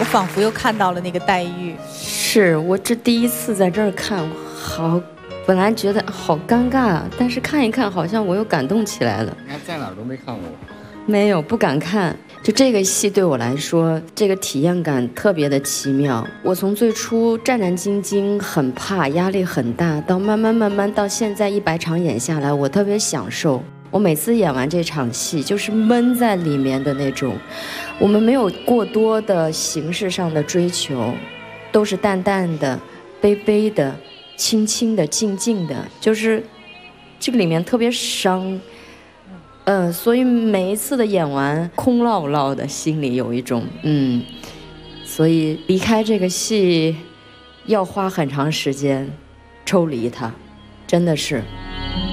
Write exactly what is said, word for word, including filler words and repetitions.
我仿佛又看到了那个黛玉。 是我这第一次在这儿看，好，本来觉得好尴尬，但是看一看，好像我又感动起来了。 那在哪儿都没看过？ 没有，不敢看。就这个戏对我来说，这个体验感特别的奇妙。我从最初战战兢兢、很怕、压力很大，到慢慢慢慢到现在一百场演下来，我特别享受。我每次演完这场戏，就是闷在里面的那种。我们没有过多的形式上的追求，都是淡淡的、悲悲的、轻轻的、静静的，就是这个里面特别伤。嗯、呃，所以每一次的演完，空落落的，心里有一种嗯，所以离开这个戏，要花很长时间抽离它，真的是。